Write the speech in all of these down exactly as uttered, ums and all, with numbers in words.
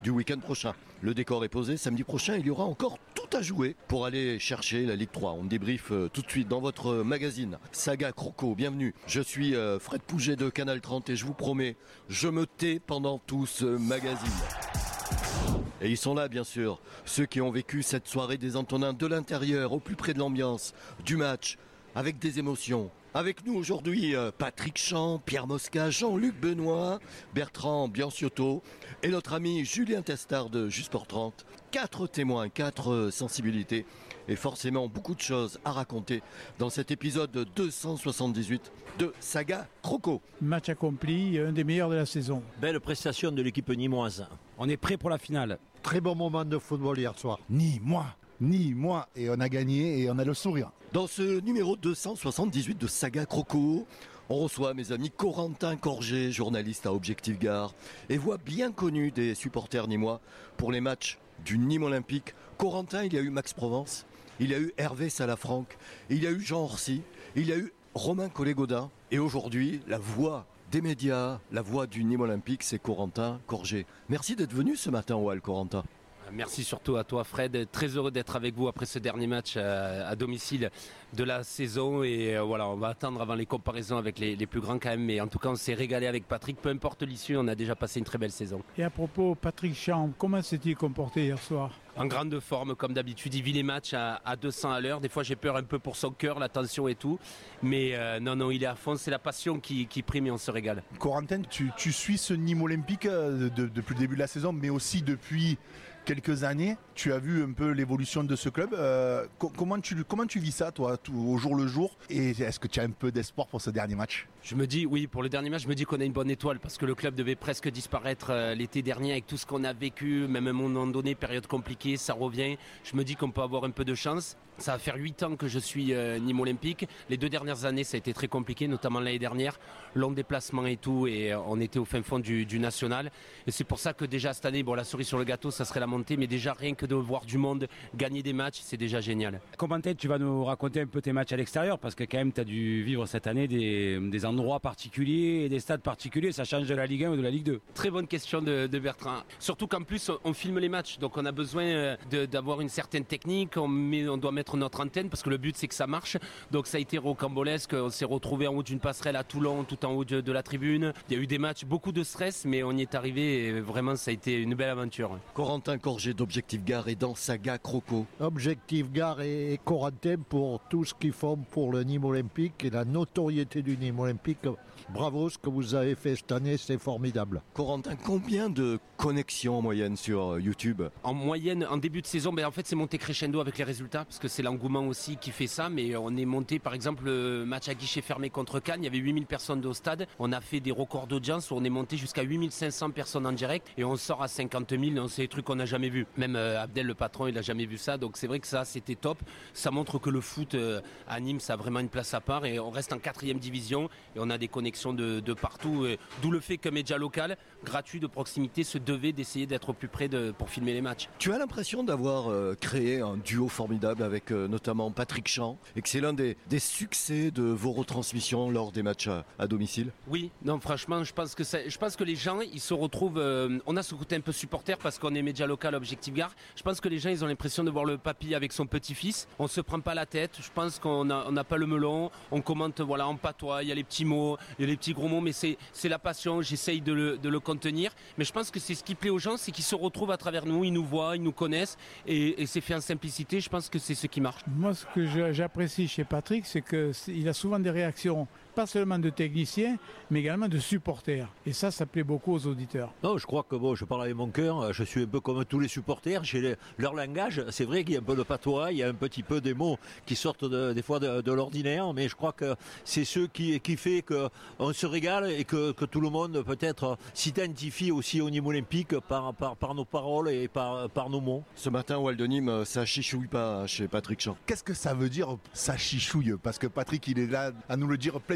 du week-end prochain. Le décor est posé, samedi prochain, il y aura encore tout à jouer pour aller chercher la Ligue trois. On débriefe euh, tout de suite dans votre euh, magazine Saga Croco, bienvenue. Je suis euh, Fred Pouget de Canal trente et je vous promets, je me tais pendant tout ce magazine. Et ils sont là, bien sûr, ceux qui ont vécu cette soirée des Antonins de l'intérieur, au plus près de l'ambiance, du match, avec des émotions. Avec nous aujourd'hui, euh, Patrick Champ, Pierre Mosca, Jean-Luc Benoît, Bertrand Bianciotto et notre ami Julien Testard de Justsport trente. Quatre témoins, quatre euh, sensibilités et forcément beaucoup de choses à raconter dans cet épisode deux cent soixante-dix-huit de Saga Croco. Match accompli, un des meilleurs de la saison. Belle prestation de l'équipe nîmoise. On est prêt pour la finale. Très bon moment de football hier soir. Ni moi, ni moi. Et on a gagné et on a le sourire. Dans ce numéro deux cent soixante-dix-huit de Saga Croco, on reçoit mes amis Corentin Corget, journaliste à Objectif Gare, et voix bien connue des supporters nîmois pour les matchs du Nîmes Olympique. Corentin, il y a eu Max Provence, il y a eu Hervé Salafranc, il y a eu Jean Orsi, il y a eu Romain Collet-Gaudin, et aujourd'hui, la voix des médias, la voix du Nîmes Olympique, c'est Corentin Corget. Merci d'être venu ce matin au Hall, Corentin. Merci surtout à toi Fred, très heureux d'être avec vous après ce dernier match à, à domicile de la saison et euh, voilà, on va attendre avant les comparaisons avec les, les plus grands quand même, mais en tout cas on s'est régalé avec Patrick, peu importe l'issue, on a déjà passé une très belle saison. Et à propos, Patrick Champ, comment s'est-il comporté hier soir ? En grande forme comme d'habitude, il vit les matchs à, à deux cents à l'heure, des fois j'ai peur un peu pour son cœur, la tension et tout, mais euh, non non il est à fond, c'est la passion qui, qui prime et on se régale. Corentin, tu, tu suis ce Nîmes Olympique de, de, depuis le début de la saison, mais aussi depuis quelques années. Tu as vu un peu l'évolution de ce club. Euh, co- comment, tu, comment tu vis ça, toi, tout, au jour le jour ? Et est-ce que tu as un peu d'espoir pour ce dernier match ? Je me dis, oui, pour le dernier match, je me dis qu'on a une bonne étoile parce que le club devait presque disparaître euh, l'été dernier avec tout ce qu'on a vécu, même à un moment donné, période compliquée, ça revient. Je me dis qu'on peut avoir un peu de chance. Ça va faire huit ans que je suis euh, Nîmes Olympique. Les deux dernières années, ça a été très compliqué, notamment l'année dernière. Long déplacement et tout, et euh, on était au fin fond du, du national. Et c'est pour ça que déjà cette année, bon, la cerise sur le gâteau, ça serait la montée, mais déjà rien que de voir du monde gagner des matchs, c'est déjà génial. Comment tu vas nous raconter un peu tes matchs à l'extérieur, parce que quand même, tu as dû vivre cette année des, des endroits particuliers et des stades particuliers. Ça change de la Ligue un ou de la Ligue deux. Très bonne question de, de Bertrand. Surtout qu'en plus, on, on filme les matchs, donc on a besoin de, d'avoir une certaine technique. On, met, on doit mettre notre antenne parce que le but c'est que ça marche. Donc ça a été rocambolesque. On s'est retrouvé en haut d'une passerelle à Toulon, tout en haut de, de la tribune. Il y a eu des matchs, beaucoup de stress, mais on y est arrivé et vraiment ça a été une belle aventure. Corentin Corget d'Objectif Gare et dans Saga Croco. Objectif Gare et, et Corentin pour tout ce qu'ils font pour le Nîmes Olympique et la notoriété du Nîmes Olympique. Bravo, ce que vous avez fait cette année, c'est formidable. Corentin, combien de connexions en moyenne sur YouTube ? En moyenne, en début de saison, ben en fait c'est monté crescendo avec les résultats, parce que c'est l'engouement aussi qui fait ça, mais on est monté, par exemple, le match à guichet fermé contre Cannes, il y avait huit mille personnes au stade, on a fait des records d'audience où on est monté jusqu'à huit mille cinq cents personnes en direct, et on sort à cinquante mille, c'est des trucs qu'on n'a jamais vu. Même euh, Abdel, le patron, il n'a jamais vu ça, donc c'est vrai que ça, c'était top. Ça montre que le foot euh, à Nîmes, ça a vraiment une place à part, et on reste en quatrième division, et on a des connexions de, de partout, et d'où le fait qu'un média local, gratuit, de proximité, se devait d'essayer d'être au plus près de, pour filmer les matchs. Tu as l'impression d'avoir euh, créé un duo formidable avec euh, notamment Patrick Champ, et que c'est l'un des, des succès de vos retransmissions lors des matchs à, à domicile ? Oui, non, franchement, je pense que ça, je pense que les gens, ils se retrouvent. Euh, on a ce côté un peu supporter parce qu'on est média local, Objectif Gare. Je pense que les gens, ils ont l'impression de voir le papy avec son petit-fils. On se prend pas la tête. Je pense qu'on a, on n'a pas le melon. On commente, voilà, en patois. Il y a les petits mots, il y a les petits gros mots, mais c'est, c'est la passion. J'essaye de le, de le contenir. Mais je pense que c'est ce qui plaît aux gens, c'est qu'ils se retrouvent à travers nous. Ils nous voient, ils nous connaissent, et, et c'est fait en simplicité. Je pense que c'est ce qui marche. Moi, ce que je, j'apprécie chez Patrick, c'est qu'il a souvent des réactions, pas seulement de techniciens, mais également de supporters. Et ça, ça plaît beaucoup aux auditeurs. Non, je crois que bon, je parle avec mon cœur, je suis un peu comme tous les supporters, j'ai les, leur langage, c'est vrai qu'il y a un peu de patois, il y a un petit peu des mots qui sortent de, des fois de, de l'ordinaire, mais je crois que c'est ce qui, qui fait qu'on se régale et que, que tout le monde peut-être s'identifie aussi au Nîmes Olympique par, par, par nos paroles et par, par nos mots. Ce matin au Hall de Nîmes, ça chichouille pas chez Patrick Champ. Qu'est-ce que ça veut dire, ça chichouille ? Parce que Patrick, il est là à nous le dire plein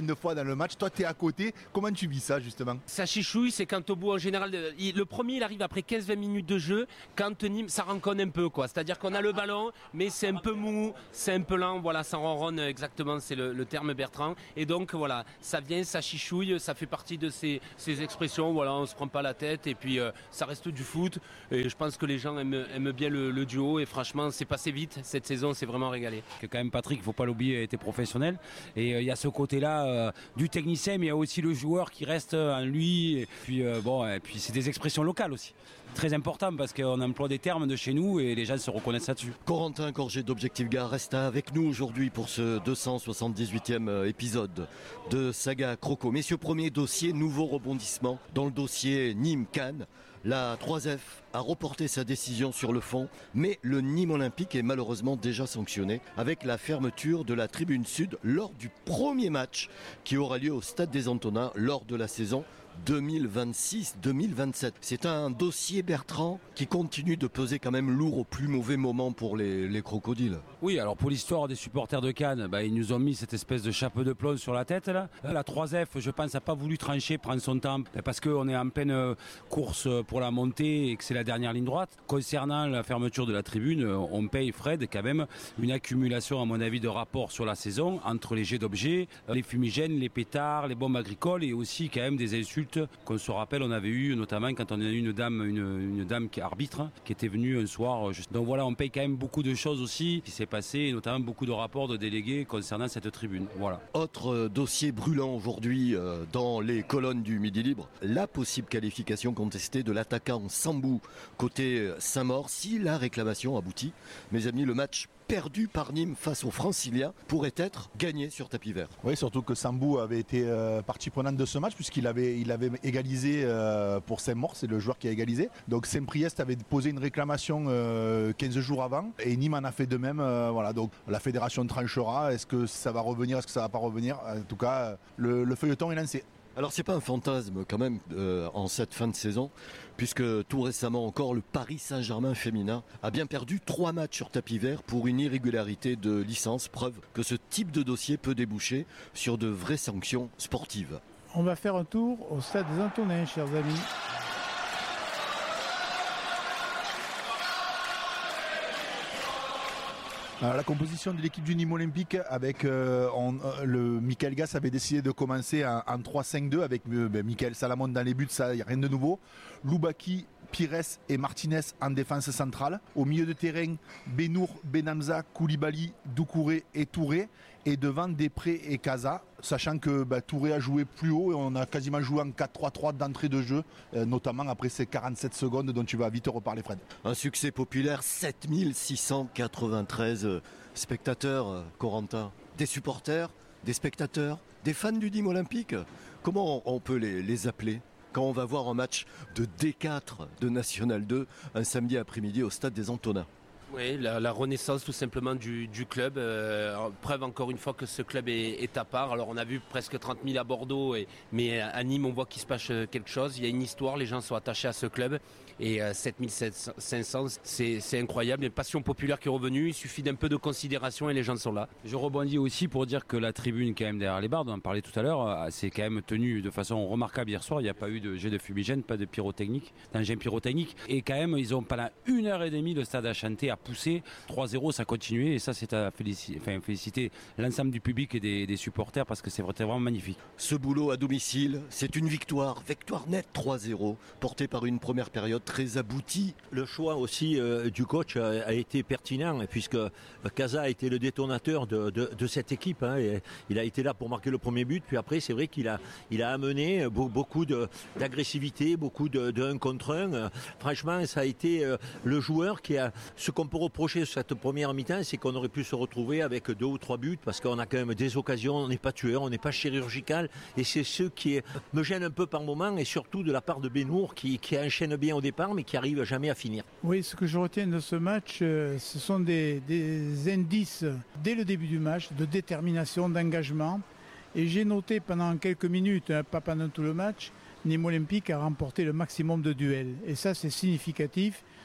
de fois dans le match. Toi, tu es à côté. Comment tu vis ça, justement? Ça chichouille, c'est quand au bout, en général, il, le premier, il arrive après quinze vingt minutes de jeu. Quand Nîmes, ça renconne un peu, quoi. C'est-à-dire qu'on a le ballon, mais c'est un peu mou, c'est un peu lent. Voilà, ça ronronne exactement, c'est le, le terme Bertrand. Et donc, voilà, ça vient, ça chichouille, ça fait partie de ces, ces expressions. Voilà, on se prend pas la tête et puis euh, ça reste du foot. Et je pense que les gens aiment, aiment bien le, le duo. Et franchement, c'est passé vite. Cette saison, c'est vraiment régalé. Que quand même Patrick, il ne faut pas l'oublier, a été professionnel. Et il euh, y a ce côté-là euh, du technicien, mais il y a aussi le joueur qui reste en lui. Et puis, euh, bon, et puis c'est des expressions locales aussi. Très important parce qu'on emploie des termes de chez nous et les gens se reconnaissent là-dessus. Corentin Corget d'Objectif Gare reste avec nous aujourd'hui pour ce deux cent soixante-dix-huitième épisode de Saga Croco. Messieurs, premier dossier, nouveau rebondissement dans le dossier Nîmes-Cannes. La trois F a reporté sa décision sur le fond, mais le Nîmes Olympique est malheureusement déjà sanctionné avec la fermeture de la tribune sud lors du premier match qui aura lieu au Stade des Antonins lors de la saison deux mille vingt-six deux mille vingt-sept. C'est un dossier, Bertrand, qui continue de peser quand même lourd au plus mauvais moment pour les, les crocodiles. Oui, alors pour l'histoire des supporters de Cannes, bah, ils nous ont mis cette espèce de chapeau de plomb sur la tête. Là. La trois F, je pense, n'a pas voulu trancher, prendre son temps, parce qu'on est en pleine course pour la montée et que c'est la dernière ligne droite. Concernant la fermeture de la tribune, on paye, Fred, quand même une accumulation, à mon avis, de rapports sur la saison entre les jets d'objets, les fumigènes, les pétards, les bombes agricoles et aussi quand même des insultes qu'on se rappelle, on avait eu notamment quand on a eu une dame, une, une dame qui est arbitre, qui était venue un soir. Donc voilà, on paye quand même beaucoup de choses aussi qui s'est passé, et notamment beaucoup de rapports de délégués concernant cette tribune. Voilà. Autre dossier brûlant aujourd'hui euh, dans les colonnes du Midi Libre, la possible qualification contestée de l'attaquant Sambou côté Saint-Maur si la réclamation aboutit. Mes amis, le match perdu par Nîmes face aux Franciliens pourrait être gagné sur tapis vert. Oui, surtout que Sambou avait été euh, partie prenante de ce match puisqu'il avait, il avait égalisé euh, pour Saint-Maur, c'est le joueur qui a égalisé. Donc Saint-Priest avait posé une réclamation euh, quinze jours avant et Nîmes en a fait de même. Euh, voilà, donc la fédération tranchera. Est-ce que ça va revenir, est-ce que ça va pas revenir? En tout cas, le, le feuilleton est lancé. Alors c'est pas un fantasme quand même euh, en cette fin de saison, puisque tout récemment encore le Paris Saint-Germain féminin a bien perdu trois matchs sur tapis vert pour une irrégularité de licence, preuve que ce type de dossier peut déboucher sur de vraies sanctions sportives. On va faire un tour au Stade des Antonins, chers amis. Alors, la composition de l'équipe du Nîmes Olympique avec euh, on, euh, le Michael Gass avait décidé de commencer en, en trois cinq deux avec euh, ben, Michael Salamon dans les buts, ça il n'y a rien de nouveau. Loubaki, Pires et Martinez en défense centrale. Au milieu de terrain, Benour, Benamza, Koulibaly, Doucouré et Touré. Et devant Després et Casa, sachant que bah, Touré a joué plus haut et on a quasiment joué en quatre trois trois d'entrée de jeu, euh, notamment après ces quarante-sept secondes dont tu vas vite reparler, Fred. Un succès populaire, sept mille six cent quatre-vingt-treize spectateurs, euh, Corentin. Des supporters, des spectateurs, des fans du Nîmes Olympique. Comment on peut les, les appeler quand on va voir un match de D quatre de National deux un samedi après-midi au Stade des Antonins? Oui, la, la renaissance tout simplement du, du club. Euh, preuve encore une fois que ce club est, est à part. Alors on a vu presque trente mille à Bordeaux, et, mais à Nîmes on voit qu'il se passe quelque chose. Il y a une histoire, les gens sont attachés à ce club. Et euh, sept mille cinq cents, c'est, c'est incroyable. Il y a une passion populaire qui est revenue. Il suffit d'un peu de considération et les gens sont là. Je rebondis aussi pour dire que la tribune quand même derrière les barres, on en parlait tout à l'heure, s'est quand même tenue de façon remarquable hier soir. Il n'y a pas eu de jet de fumigène, pas de pyrotechnique, d'engin pyrotechnique. Et quand même, ils ont pendant une heure et demie, le stade a chanté, a poussé. trois zéro, ça a continué. Et ça, c'est à féliciter, enfin, féliciter l'ensemble du public et des, des supporters parce que c'est vraiment magnifique. Ce boulot à domicile, c'est une victoire. Victoire nette trois zéro, portée par une première période très abouti. Le choix aussi euh, du coach a, a été pertinent puisque Casa a été le détonateur de, de, de cette équipe. Hein, et il a été là pour marquer le premier but. Puis après, c'est vrai qu'il a, il a amené beaucoup de, d'agressivité, beaucoup de, de un contre un. Franchement, ça a été euh, le joueur qui a... Ce qu'on peut reprocher sur cette première mi-temps, c'est qu'on aurait pu se retrouver avec deux ou trois buts parce qu'on a quand même des occasions. On n'est pas tueur, on n'est pas chirurgical. Et c'est ce qui est, me gêne un peu par moment, et surtout de la part de Benour qui, qui enchaîne bien au départ mais qui arrive jamais à finir. Oui, ce que je retiens de ce match, euh, ce sont des, des indices dès le début du match de détermination, d'engagement. Et j'ai noté pendant quelques minutes, hein, pas pendant tout le match, Nîmes Olympique a remporté le maximum de duels. Et ça, c'est significatif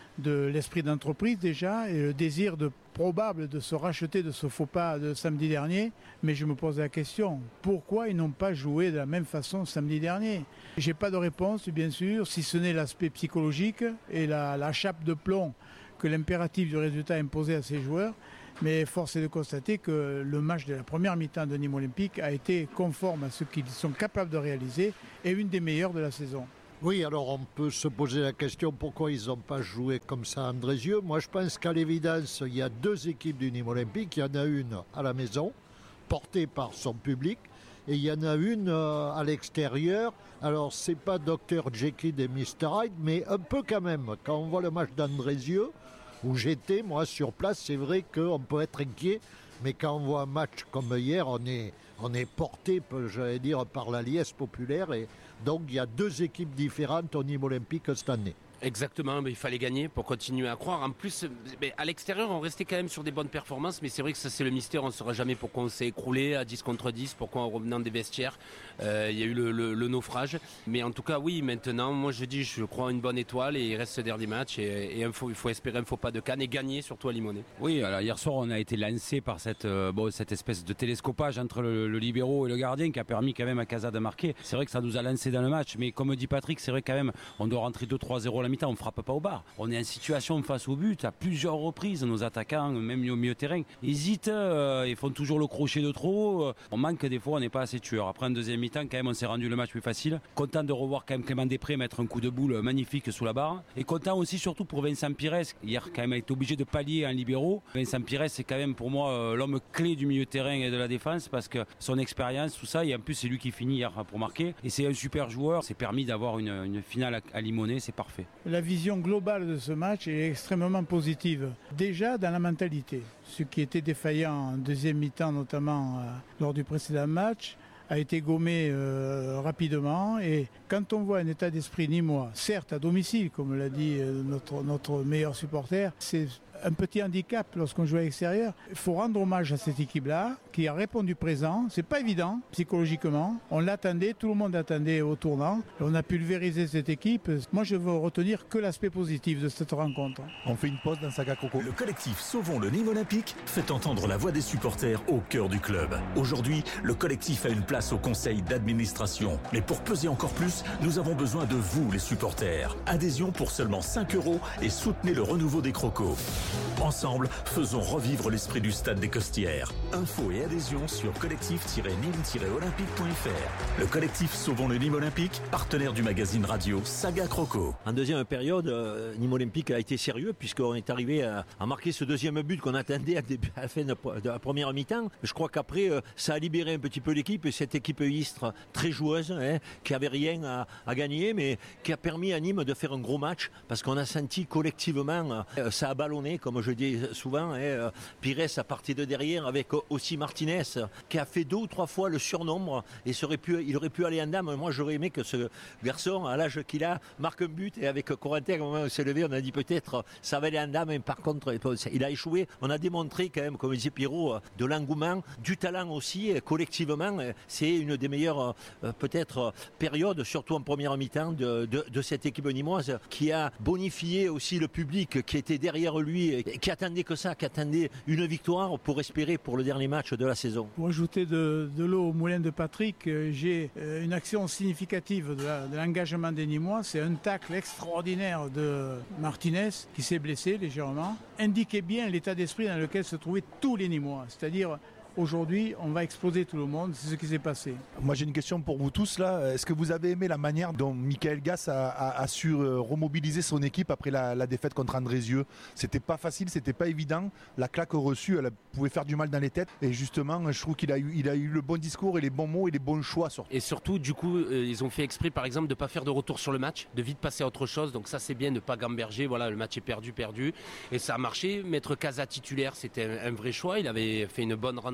de l'esprit d'entreprise déjà et le désir de, probable de se racheter de ce faux pas de samedi dernier. Mais je me pose la question, pourquoi ils n'ont pas joué de la même façon samedi dernier? Je n'ai pas de réponse, bien sûr, si ce n'est l'aspect psychologique et la, la chape de plomb que l'impératif du résultat imposait à ces joueurs. Mais force est de constater que le match de la première mi-temps de Nîmes Olympique a été conforme à ce qu'ils sont capables de réaliser et une des meilleures de la saison. Oui, alors on peut se poser la question pourquoi ils n'ont pas joué comme ça à Andrézieux. Moi je pense qu'à l'évidence, il y a deux équipes du Nîmes Olympique. Il y en a une à la maison, portée par son public, et il y en a une euh, à l'extérieur. Alors c'est pas docteur Jekyll et mister Hyde, mais un peu quand même. Quand on voit le match d'Andrézieux, où j'étais, moi sur place, c'est vrai qu'on peut être inquiet. Mais quand on voit un match comme hier, on est, on est porté, j'allais dire, par la liesse populaire. Et donc, il y a deux équipes différentes au Nîmes Olympique cette année. Exactement, mais il fallait gagner pour continuer à croire. En plus, mais à l'extérieur, on restait quand même sur des bonnes performances, mais c'est vrai que ça c'est le mystère, on ne saura jamais pourquoi on s'est écroulé à dix contre dix, pourquoi en revenant des vestiaires, euh, il y a eu le, le, le naufrage. Mais en tout cas, oui, maintenant, moi je dis, je crois à une bonne étoile et il reste ce dernier match et, et il, faut, il faut espérer un faux pas de Cannes et gagner surtout à Limonest. Oui, alors hier soir, on a été lancé par cette, euh, bon, cette espèce de télescopage entre le, le libéro et le gardien qui a permis quand même à Casa de marquer. C'est vrai que ça nous a lancé dans le match, mais comme dit Patrick, c'est vrai quand même, on doit rentrer deux trois zéro à la mi-temps, on ne frappe pas au bar. On est en situation face au but à plusieurs reprises. Nos attaquants, même au milieu terrain, hésitent. Euh, ils font toujours le crochet de trop. Euh, on manque des fois, on n'est pas assez tueur. Après un deuxième mi-temps, quand même, on s'est rendu le match plus facile. Content de revoir quand même Clément Després mettre un coup de boule magnifique sous la barre. Et content aussi surtout pour Vincent Pires. Hier, quand même, a été obligé de pallier en libéraux. Vincent Pires, c'est quand même pour moi euh, l'homme clé du milieu terrain et de la défense parce que son expérience, tout ça, et en plus c'est lui qui finit hier pour marquer. Et c'est un super joueur. C'est permis d'avoir une, une finale à, à Limonest, c'est parfait. La vision globale de ce match est extrêmement positive. Déjà dans la mentalité, ce qui était défaillant en deuxième mi-temps, notamment euh, lors du précédent match, a été gommé euh, rapidement. Et quand on voit un état d'esprit nîmois, certes à domicile, comme l'a dit euh, notre, notre meilleur supporter, c'est un petit handicap lorsqu'on joue à l'extérieur. Il faut rendre hommage à cette équipe-là qui a répondu présent. C'est pas évident psychologiquement. On l'attendait, tout le monde l'attendait au tournant. Et on a pulvérisé cette équipe. Moi, je veux retenir que l'aspect positif de cette rencontre. On fait une pause dans Saga Croco. Le collectif Sauvons le Nîmes Olympique fait entendre la voix des supporters au cœur du club. Aujourd'hui, le collectif a une place au conseil d'administration. Mais pour peser encore plus, nous avons besoin de vous, les supporters. Adhésion pour seulement cinq euros et soutenez le renouveau des Crocos. Ensemble, faisons revivre l'esprit du stade des Costières. Infos et adhésion sur collectif tiret nîmes tiret olympique point f r. Le collectif Sauvons le Nîmes Olympique, partenaire du magazine radio Saga Croco. En deuxième période, euh, Nîmes Olympique a été sérieux puisqu'on est arrivé à, à marquer ce deuxième but qu'on attendait à, début, à la fin de, de la première mi-temps. Je crois qu'après, euh, ça a libéré un petit peu l'équipe et cette équipe Istres très joueuse, hein, qui avait rien à, à gagner, mais qui a permis à Nîmes de faire un gros match parce qu'on a senti collectivement, euh, ça a ballonné, comme je dis souvent, hein, Pires a parti de derrière avec aussi Martinez qui a fait deux ou trois fois le surnombre et serait pu, il aurait pu aller en dame. Moi j'aurais aimé que ce garçon à l'âge qu'il a marque un but et avec Corentin au moment où on s'est levé on a dit peut-être ça va aller en dame, mais par contre il a échoué. On a démontré quand même, comme disait Pierrot, de l'engouement, du talent aussi collectivement. C'est une des meilleures peut-être périodes, surtout en première mi-temps de, de, de cette équipe nîmoise qui a bonifié aussi le public qui était derrière lui et qui attendait que ça, qui attendait une victoire pour espérer pour le dernier match de la saison. Pour ajouter de, de l'eau au moulin de Patrick, euh, j'ai euh, une action significative de, la, de l'engagement des Nîmois. C'est un tacle extraordinaire de Martinez qui s'est blessé légèrement. Indiquait bien l'état d'esprit dans lequel se trouvaient tous les Nîmois, c'est-à-dire aujourd'hui, on va exploser tout le monde, c'est ce qui s'est passé. Moi j'ai une question pour vous tous là. Est-ce que vous avez aimé la manière dont Michael Gass a, a, a su remobiliser son équipe après la, la défaite contre Andrézieux? C'était pas facile, c'était pas évident. La claque reçue, elle pouvait faire du mal dans les têtes. Et justement, je trouve qu'il a eu, il a eu le bon discours et les bons mots et les bons choix. Surtout. Et surtout, du coup, euh, ils ont fait exprès, par exemple, de ne pas faire de retour sur le match, de vite passer à autre chose. Donc ça, c'est bien, de ne pas gamberger. Voilà, le match est perdu, perdu. Et ça a marché. Mettre Casa titulaire, c'était un, un vrai choix. Il avait fait une bonne rentrée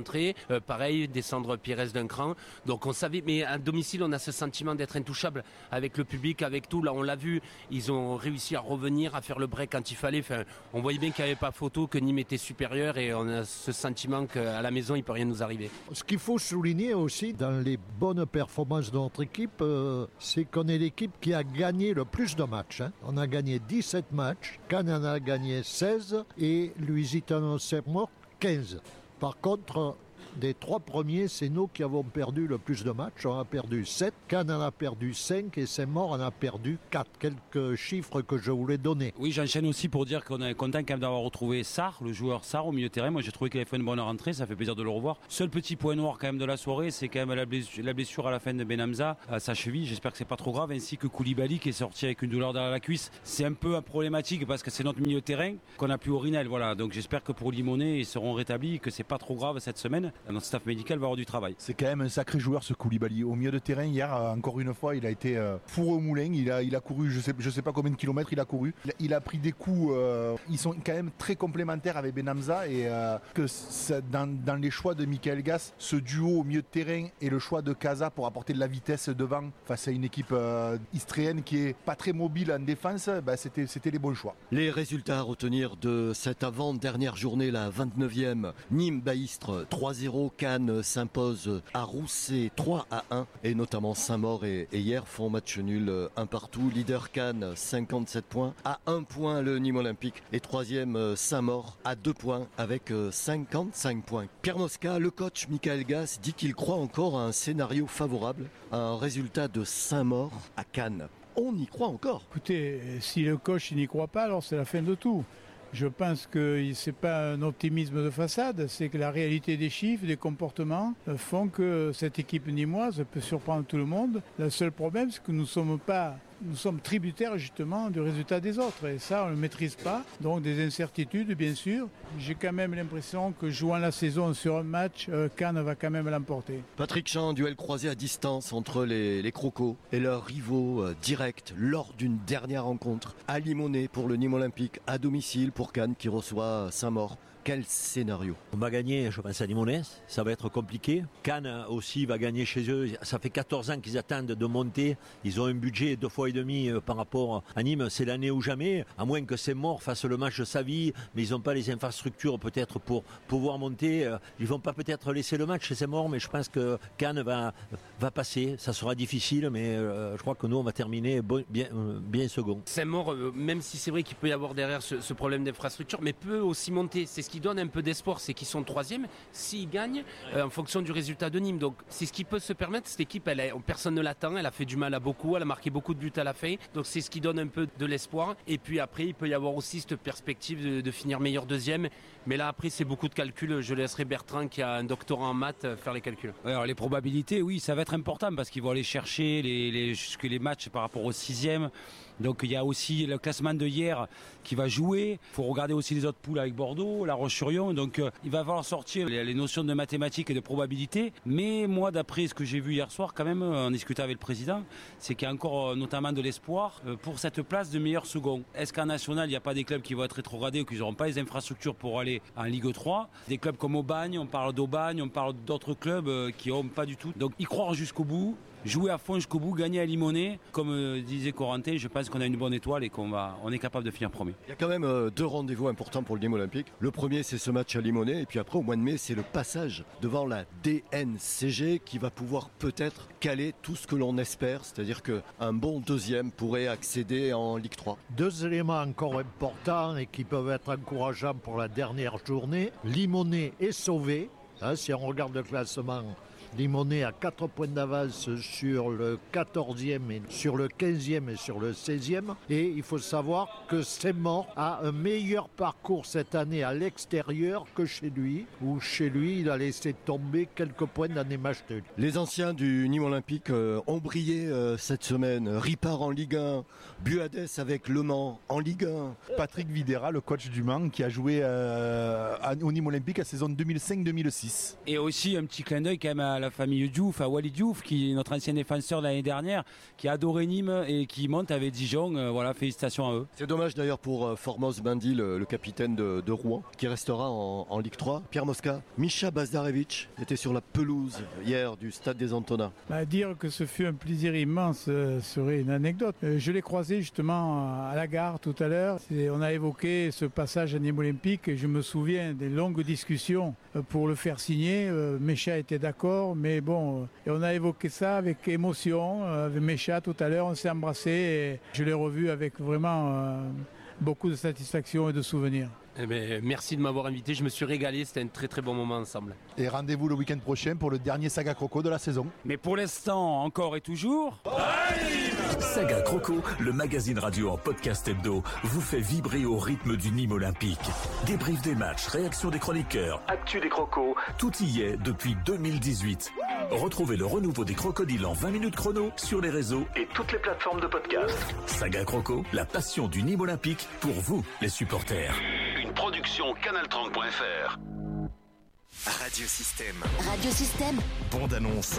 rentrée. Euh, pareil, descendre Pires d'un cran. Donc on savait, mais à domicile, on a ce sentiment d'être intouchable avec le public, avec tout. Là, on l'a vu, ils ont réussi à revenir, à faire le break quand il fallait. Enfin, on voyait bien qu'il n'y avait pas photo, que Nîmes était supérieur et on a ce sentiment qu'à la maison, il ne peut rien nous arriver. Ce qu'il faut souligner aussi dans les bonnes performances de notre équipe, euh, c'est qu'on est l'équipe qui a gagné le plus de matchs. Hein. On a gagné dix-sept matchs, Cannes en a gagné seize et Lusitano-Saint-Maur quinze. Par contre, des trois premiers, c'est nous qui avons perdu le plus de matchs. On a perdu sept, Cannes en a perdu cinq et Saint-Maur en a perdu quatre. Quelques chiffres que je voulais donner. Oui, j'enchaîne aussi pour dire qu'on est content quand même d'avoir retrouvé Sarr, le joueur Sarr au milieu de terrain. Moi, j'ai trouvé qu'il avait fait une bonne rentrée, ça fait plaisir de le revoir. Seul petit point noir quand même de la soirée, c'est quand même la blessure, la blessure à la fin de Benhamza à sa cheville. J'espère que c'est pas trop grave, ainsi que Koulibaly qui est sorti avec une douleur dans la cuisse. C'est un peu problématique parce que c'est notre milieu de terrain qu'on n'a plus Orinel. Voilà, donc j'espère que pour Limonet, ils seront rétablis, que c'est pas trop grave cette semaine. Notre staff médical va avoir du travail. C'est quand même un sacré joueur ce Koulibaly. Au milieu de terrain hier, encore une fois, il a été euh, fourré au moulin. Il a, il a couru, je sais, je sais pas combien de kilomètres il a couru. Il a, il a pris des coups. Euh, ils sont quand même très complémentaires avec Benhamza et euh, que ça, dans, dans les choix de Michael Gass, ce duo au milieu de terrain et le choix de Casa pour apporter de la vitesse devant face à une équipe euh, istréenne qui est pas très mobile en défense, bah, c'était, c'était les bons choix. Les résultats à retenir de cette avant-dernière journée, la vingt-neuvième, Nîmes-Baïstre trois zéro, Cannes s'impose à Rousset trois à un et notamment Saint-Maur et, et hier font match nul un partout. Leader Cannes cinquante-sept points, à un point le Nîmes Olympique et troisième Saint-Maur à deux points avec cinquante-cinq points. Pierre Mosca, le coach Michael Gass dit qu'il croit encore à un scénario favorable, à un résultat de Saint-Maur à Cannes. On y croit encore. Écoutez, si le coach n'y croit pas, alors c'est la fin de tout. Je pense que ce n'est pas un optimisme de façade, c'est que la réalité des chiffres, des comportements font que cette équipe nîmoise peut surprendre tout le monde. Le seul problème, c'est que nous ne sommes pas... Nous sommes tributaires justement du résultat des autres et ça on ne le maîtrise pas, donc des incertitudes bien sûr. J'ai quand même l'impression que jouant la saison sur un match, euh, Cannes va quand même l'emporter. Patrick Chan, duel croisé à distance entre les, les Crocos et leurs rivaux euh, directs lors d'une dernière rencontre à Limonet pour le Nîmes Olympique, à domicile pour Cannes qui reçoit Saint-Maur. Quel scénario? On va gagner, je pense, à Limonet, ça va être compliqué. Cannes aussi va gagner chez eux, ça fait quatorze ans qu'ils attendent de monter. Ils ont un budget deux fois et demi par rapport à Nîmes, c'est l'année ou jamais, à moins que Saint-Maur fasse le match de sa vie, mais ils n'ont pas les infrastructures peut-être pour pouvoir monter. Ils vont pas peut-être laisser le match chez Saint-Maur, mais je pense que Cannes va, va passer. Ça sera difficile, mais je crois que nous, on va terminer bien, bien second. Saint-Maur, même si c'est vrai qu'il peut y avoir derrière ce, ce problème d'infrastructure, mais peut aussi monter. C'est ce qui donne un peu d'espoir, c'est qu'ils sont troisième s'ils gagnent euh, en fonction du résultat de Nîmes. Donc c'est ce qui peut se permettre. Cette équipe, elle est, personne ne l'attend, elle a fait du mal à beaucoup, elle a marqué beaucoup de buts à la fin, donc c'est ce qui donne un peu de l'espoir. Et puis après il peut y avoir aussi cette perspective de, de finir meilleur deuxième, mais là après c'est beaucoup de calculs. Je laisserai Bertrand qui a un doctorat en maths faire les calculs. Alors les probabilités, oui, ça va être important parce qu'ils vont aller chercher les, les, jusque les matchs par rapport au sixième. Donc il y a aussi le classement de hier qui va jouer. Il faut regarder aussi les autres poules avec Bordeaux, La Roche-sur-Yon. Donc euh, il va falloir sortir les, les notions de mathématiques et de probabilité. Mais moi, d'après ce que j'ai vu hier soir, quand même, en discutant avec le président, c'est qu'il y a encore euh, notamment de l'espoir euh, pour cette place de meilleur second. Est-ce qu'en national, il n'y a pas des clubs qui vont être rétrogradés ou qui n'auront pas les infrastructures pour aller en Ligue trois? Des clubs comme Aubagne, on parle d'Aubagne, on parle d'autres clubs euh, qui n'ont pas du tout. Donc y croire jusqu'au bout. Jouer à fond jusqu'au bout, gagner à Limonet, comme euh, disait Corentin, je pense qu'on a une bonne étoile et qu'on va, on est capable de finir premier. Il y a quand même euh, deux rendez-vous importants pour le Nîmes Olympique. Le premier, c'est ce match à Limonet, et puis après, au mois de mai, c'est le passage devant la D N C G qui va pouvoir peut-être caler tout ce que l'on espère, c'est-à-dire qu'un bon deuxième pourrait accéder en Ligue trois. Deux éléments encore importants et qui peuvent être encourageants pour la dernière journée. Limonet est sauvé, hein, si on regarde le classement. Limonet a quatre points d'avance sur le quatorzième, et sur le quinzième et sur le seizième. Et il faut savoir que Saint-Maur a un meilleur parcours cette année à l'extérieur que chez lui, où chez lui il a laissé tomber quelques points dans des matchs nuls. Les anciens du Nîmes Olympique euh, ont brillé euh, cette semaine. Ripard en Ligue un, Buades avec Le Mans en Ligue un. Patrick Videra, le coach du Mans, qui a joué euh, au Nîmes Olympique à saison deux mille cinq deux mille six. Et aussi un petit clin d'œil quand même à la la famille Diouf, à Wally Diouf, qui est notre ancien défenseur de l'année dernière, qui a adoré Nîmes et qui monte avec Dijon. Euh, voilà, félicitations à eux. C'est dommage d'ailleurs pour euh, Formos Bindi, le, le capitaine de, de Rouen, qui restera en, en Ligue trois. Pierre Mosca, Misha Bazdarevic était sur la pelouse hier du stade des Antonins. Bah, dire que ce fut un plaisir immense euh, serait une anecdote. Euh, je l'ai croisé justement à la gare tout à l'heure. C'est, on a évoqué ce passage à Nîmes Olympique et je me souviens des longues discussions euh, pour le faire signer. Euh, Mécha était d'accord, mais bon, euh, et on a évoqué ça avec émotion. Euh, avec Mécha tout à l'heure, on s'est embrassé et je l'ai revu avec vraiment euh, beaucoup de satisfaction et de souvenirs. Eh bien, merci de m'avoir invité, je me suis régalé, c'était un très très bon moment ensemble. Et rendez-vous le week-end prochain pour le dernier Saga Croco de la saison. Mais pour l'instant, encore et toujours... Saga Croco, le magazine radio en podcast hebdo, vous fait vibrer au rythme du Nîmes Olympique. Débrief des matchs, réaction des chroniqueurs, actu des crocos, tout y est depuis deux mille dix-huit. Retrouvez le renouveau des crocodiles en vingt minutes chrono sur les réseaux et toutes les plateformes de podcast. Saga Croco, la passion du Nîmes Olympique pour vous, les supporters. Une production canal trente point f r. Radio Système. Radio Système. Bande annonce.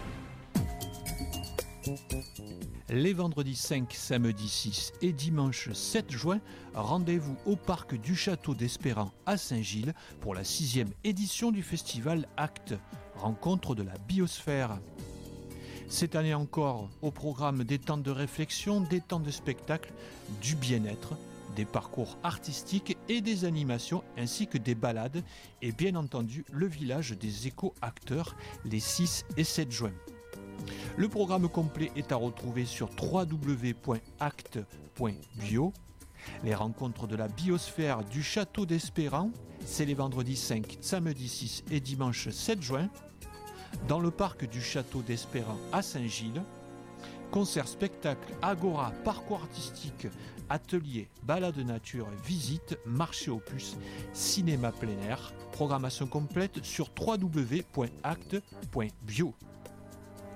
Les vendredis cinq, samedi six et dimanche sept juin, rendez-vous au parc du Château d'Espérant à Saint-Gilles pour la sixième édition du festival Actes, rencontre de la biosphère. Cette année encore, au programme des temps de réflexion, des temps de spectacle, du bien-être, des parcours artistiques et des animations ainsi que des balades et bien entendu le village des éco-acteurs les six et sept juin. Le programme complet est à retrouver sur w w w point acte point bio. Les rencontres de la biosphère du Château d'Espérant, c'est les vendredis cinq, samedi six et dimanche sept juin. Dans le parc du Château d'Espérant à Saint-Gilles, concerts, spectacles, agora, parcours artistique, ateliers, balades nature, visites, marché aux puces, cinéma plein air. Programmation complète sur w w w point acte point bio.